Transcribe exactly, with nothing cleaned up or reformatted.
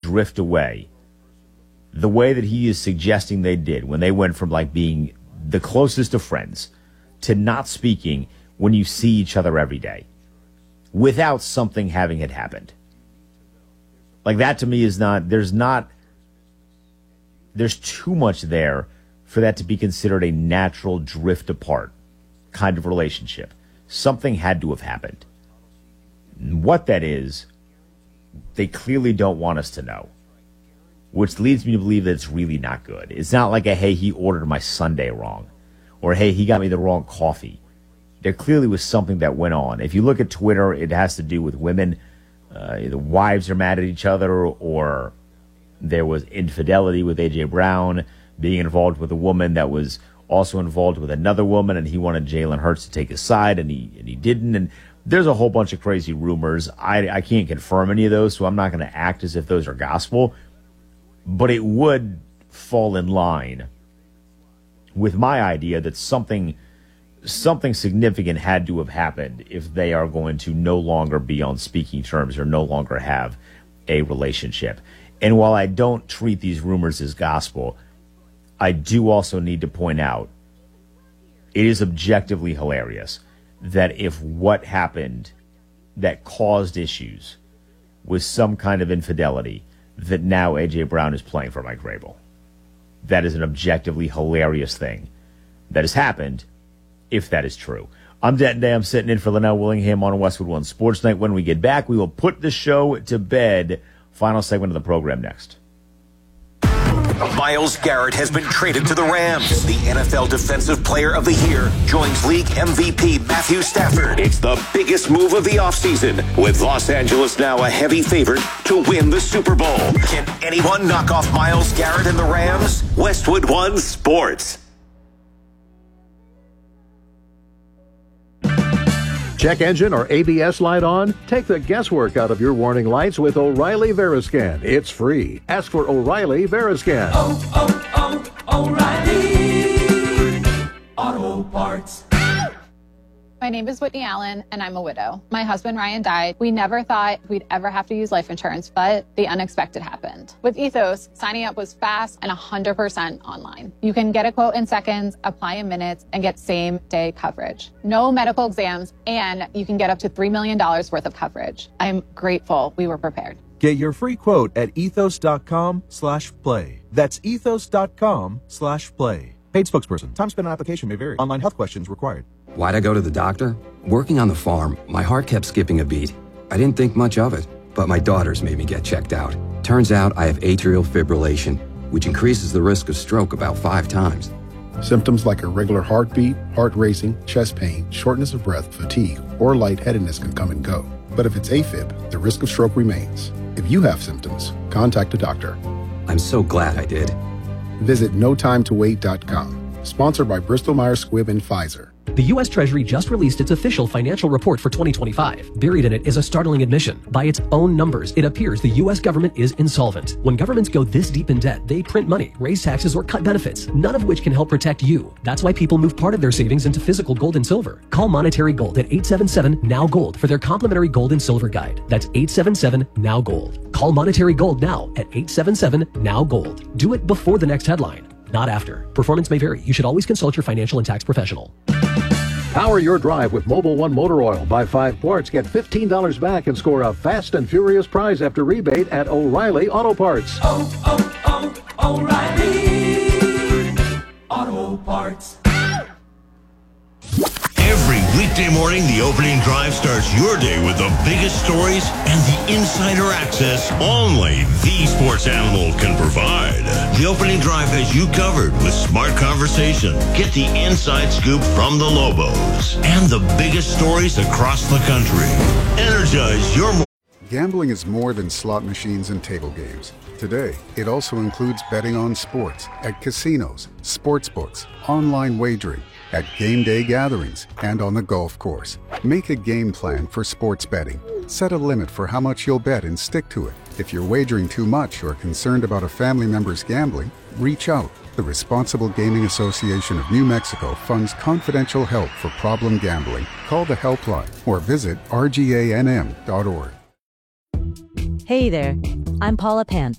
drift away the way that he is suggesting they did when they went from like being the closest of friends to not speaking when you see each other every day without something having had happened. Like that to me is not, there's not, there's too much there for that to be considered a natural drift apart kind of relationship. Something had to have happened. What that is, they clearly don't want us to know, which leads me to believe that it's really not good. It's not like a, hey, he ordered my sundae wrong, or hey, he got me the wrong coffee. There clearly was something that went on. If you look at Twitter, it has to do with women. Uh, the wives are mad at each other, or there was infidelity with A J Brown being involved with a woman that was also involved with another woman, and he wanted Jalen Hurts to take his side, and he and he didn't. And there's a whole bunch of crazy rumors. I, I can't confirm any of those, so I'm not going to act as if those are gospel. But it would fall in line with my idea that something something significant had to have happened if they are going to no longer be on speaking terms or no longer have a relationship. And while I don't treat these rumors as gospel, I do also need to point out it is objectively hilarious that if what happened that caused issues was some kind of infidelity, that now A J Brown is playing for Mike Vrabel. That is an objectively hilarious thing that has happened, if that is true. I'm Denton Day. I'm sitting in for Linnell Willingham on Westwood One Sports Night. When we get back, we will put the show to bed. Final segment of the program next. Myles Garrett has been traded to the Rams. The N F L Defensive Player of the Year joins league M V P Matthew Stafford. It's the biggest move of the offseason, with Los Angeles now a heavy favorite to win the Super Bowl. Can anyone knock off Myles Garrett and the Rams? Westwood One Sports. Check engine or A B S light on? Take the guesswork out of your warning lights with O'Reilly Veriscan. It's free. Ask for O'Reilly Veriscan. Oh, oh, oh, O'Reilly Auto Parts. My name is Whitney Allen, and I'm a widow. My husband, Ryan, died. We never thought we'd ever have to use life insurance, but the unexpected happened. With Ethos, signing up was fast and one hundred percent online. You can get a quote in seconds, apply in minutes, and get same-day coverage. No medical exams, and you can get up to three million dollars worth of coverage. I'm grateful we were prepared. Get your free quote at ethos.com slash play. That's ethos.com slash play. Paid spokesperson. Time spent on application may vary. Online health questions required. Why'd I go to the doctor? Working on the farm, my heart kept skipping a beat. I didn't think much of it, but my daughters made me get checked out. Turns out I have atrial fibrillation, which increases the risk of stroke about five times. Symptoms like irregular heartbeat, heart racing, chest pain, shortness of breath, fatigue, or lightheadedness can come and go. But if it's AFib, the risk of stroke remains. If you have symptoms, contact a doctor. I'm so glad I did. Visit no time to wait dot com. Sponsored by Bristol Myers Squibb and Pfizer. The U S Treasury just released its official financial report for twenty twenty-five. Buried in it is a startling admission. By its own numbers, it appears the U S government is insolvent. When governments go this deep in debt, they print money, raise taxes, or cut benefits, none of which can help protect you. That's why people move part of their savings into physical gold and silver. Call Monetary Gold at eight seven seven, N O W, GOLD for their complimentary gold and silver guide. That's eight seven seven, N O W, GOLD. Call Monetary Gold now at eight seven seven, N O W, GOLD. Do it before the next headline, not after. Performance may vary. You should always consult your financial and tax professional. Power your drive with Mobil one Motor Oil. Buy five quarts, get fifteen dollars back, and score a fast and furious prize after rebate at O'Reilly Auto Parts. Oh, oh, oh, O'Reilly Auto Parts. Every weekday morning, the opening drive starts your day with the biggest stories and the insider access only the sports animal can provide. The opening drive has you covered with smart conversation. Get the inside scoop from the Lobos and the biggest stories across the country. Energize your morning. Gambling is more than slot machines and table games. Today, it also includes betting on sports at casinos, sports books, online wagering, at game day gatherings, and on the golf course. Make a game plan for sports betting. Set a limit for how much you'll bet and stick to it. If you're wagering too much or concerned about a family member's gambling, reach out. The Responsible Gaming Association of New Mexico funds confidential help for problem gambling. Call the helpline or visit R G A N M dot org. Hey there, I'm Paula Pant,